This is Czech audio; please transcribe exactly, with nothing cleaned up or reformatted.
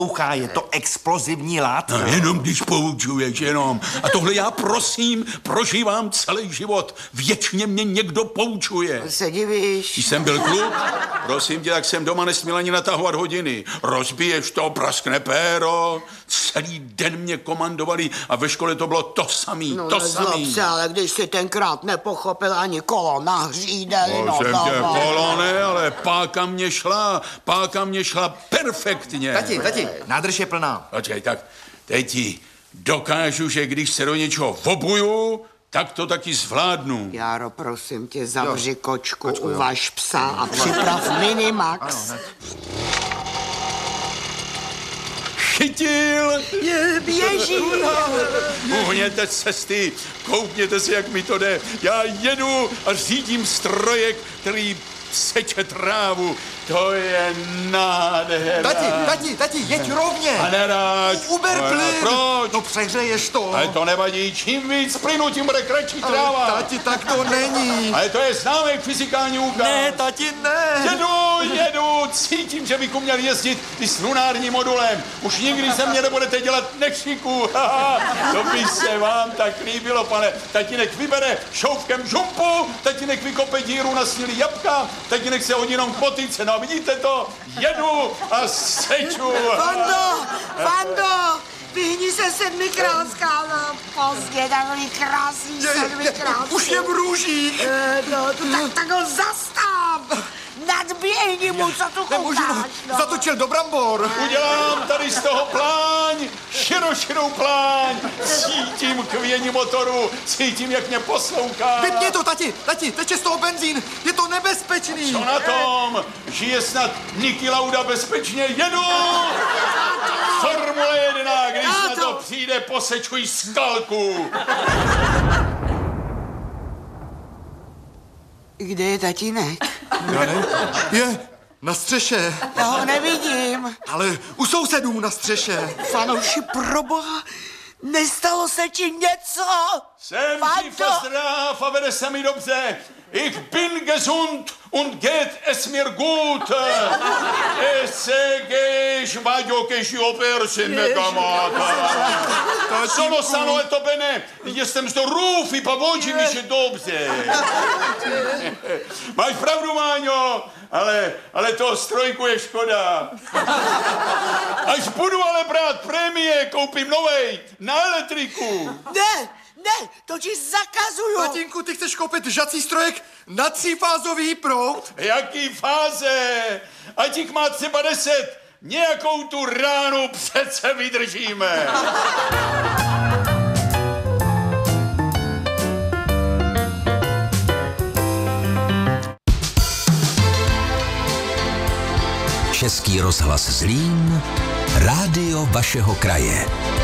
Ucha, je to explozivní látka. No, jenom když poučuješ, jenom. A tohle já prosím, prožívám celý život. Věčně mě někdo poučuje. Se divíš? Když jsem byl kluk, prosím tě, tak jsem doma nesměl ani natahovat hodiny. Rozbiješ to, praskne péro. Celý den mě komandovali a ve škole to bylo to samý, no, to nezlob samý. se, ale když jsi tenkrát nepochopil ani kolo na hřídeli, no jsem tě dává. kolo ne, ale páka mě šla, páka mě šla perfektně. Tati, tati, nádrž je plná. Počkej, tak teď ti dokážu, že když se do něčeho vobuju, tak to taky zvládnu. Járo, prosím tě, zavři Jo. kočku, Kočku, jo. uvaž psa a připrav Minimax. Ano, hned. Chytil! Je, běží! Uhněte cesty, koukněte si, jak mi to jde. Já jedu a řídím strojek, který seče trávu. To je nádhera. Tati, tati, tati, jeď rovně. A neráď. Uber Ale plyn. Proč? No přehřeješ to. Ale to nevadí, čím víc plynu, tím bude kratší tráva. Ale tati, tak to není. Ale to je známý fyzikální úkaz. Ne, tati, ne. Jedu, jedu, cítím, že bychom měli jezdit i s lunárním modulem. Už nikdy se mě nebudete dělat nešiku. To by se vám tak líbilo, pane. Tatínek vybere šoufkem žumpu, tatínek vykope díru na snílí jabka, tatínek se hodí jenom k motyce. No vidíte to? Jedu a seču. Fando, Fando, vyhni se sedmikrát skálám. Pozdě, takový krásný sedmikrát. Už je v růžích. E, no, to, tak, tak ho zastav. Nadběhni mu, co tu Nemůžu, koukáš, no. zatočil do brambor. Udělám tady z toho pláň, širošinou pláň. Cítím kvění motoru, cítím, jak mě poslouchá. Vypni to, tati, tati, teče z toho benzín. Je to nebezpečný. Co na tom? Žije snad Niki Lauda bezpečně? Jedu! Formule jedna, když na to přijde, posečuj skalku. Kde je tatínek? Je na střeše, Já ho nevidím. ale u sousedů na střeše. Fanoši, proboha, nestalo se ti něco? Jsem živ a zdrav a vede se mi dobře. Ich bin gesund und geht es mir gut. Es geht Vadio che ci opersi me camata. Sono sano e to bene. Jestem zdorów i powodzi mi się dobrze. Máš pravdu, Máňo, ale, ale toho strojku je škoda. Až budu ale brát prémie, koupím novej na elektriku. Ne, ne, to ti zakazuju. Tatínku, ty chceš koupit žací strojek na třífázový proud? Jaký fáze? Ať jich má třeba deset, nějakou tu ránu přece vydržíme. Český rozhlas Zlín, rádio vašeho kraje.